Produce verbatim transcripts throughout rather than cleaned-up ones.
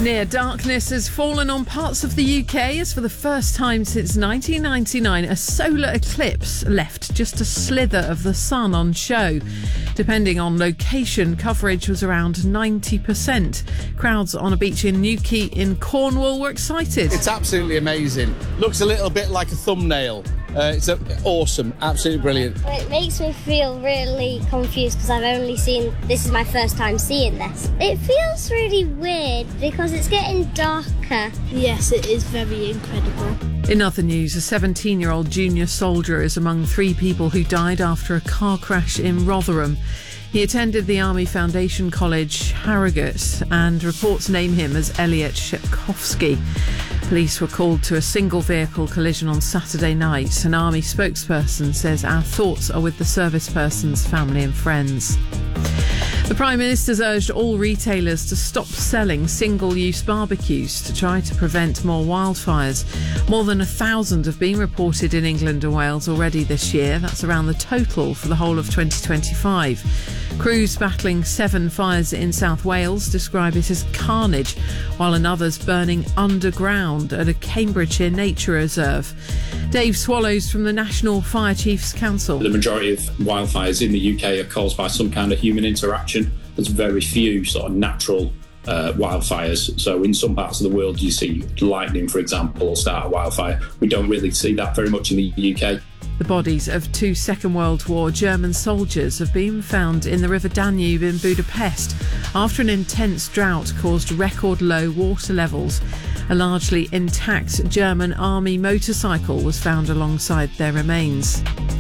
Near darkness has fallen on parts of the U K as for the first time since nineteen ninety-nine a solar eclipse left just a slither of the sun on show. Depending on location, coverage was around ninety percent. Crowds on a beach in Newquay in Cornwall were excited. It's absolutely amazing. Looks a little bit like a thumbnail. Uh, it's a, awesome, absolutely brilliant. It makes me feel really confused because I've only seen, this is my first time seeing this. It feels really weird because it's getting darker. Yes, it is very incredible. In other news, a seventeen-year-old junior soldier is among three people who died after a car crash in Rotherham. He attended the Army Foundation College, Harrogate, and reports name him as Elliot Shepkovsky. Police were called to a single vehicle collision on Saturday night. An Army spokesperson says our thoughts are with the service person's family and friends. The Prime Minister's urged all retailers to stop selling single-use barbecues to try to prevent more wildfires. More than a thousand have been reported in England and Wales already this year. That's around the total for the whole of twenty twenty-five. Crews battling seven fires in South Wales describe it as carnage, while another's burning underground at a Cambridgeshire nature reserve. Dave Swallows from the National Fire Chiefs Council. The majority of wildfires in the U K are caused by some kind of human interaction. There's very few sort of natural uh, wildfires. So in some parts of the world you see lightning, for example, will start a wildfire. We don't really see that very much in the U K. The bodies of two Second World War German soldiers have been found in the River Danube in Budapest after an intense drought caused record low water levels. A largely intact German army motorcycle was found alongside their remains.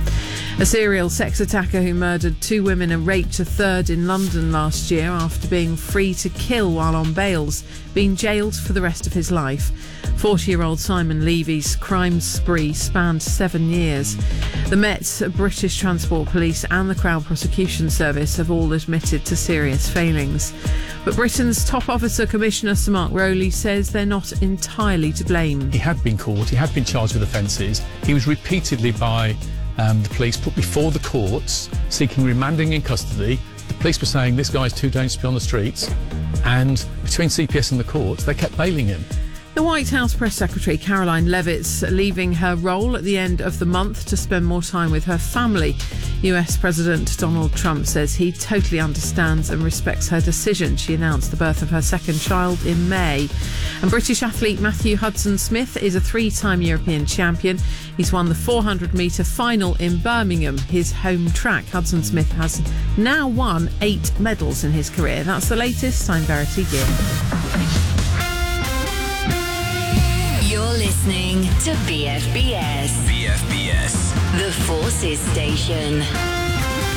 A serial sex attacker who murdered two women and raped a third in London last year after being free to kill while on bail's been jailed for the rest of his life. forty-year-old Simon Levy's crime spree spanned seven years. The Met, British Transport Police and the Crown Prosecution Service have all admitted to serious failings. But Britain's top officer, Commissioner Sir Mark Rowley, says they're not entirely to blame. He had been caught, he had been charged with offences. He was repeatedly by um, the police put before the courts, seeking remanding in custody. The police were saying this guy's too dangerous to be on the streets, and between C P S and the courts, they kept bailing him. The White House Press Secretary Caroline Leavitt's leaving her role at the end of the month to spend more time with her family. U S President Donald Trump says he totally understands and respects her decision. She announced the birth of her second child in May. And British athlete Matthew Hudson-Smith is a three-time European champion. He's won the four hundred metre final in Birmingham, his home track. Hudson-Smith has now won eight medals in his career. That's the latest. I'm Verity Gill. You're listening to B F B S. B F B S. The Forces Station.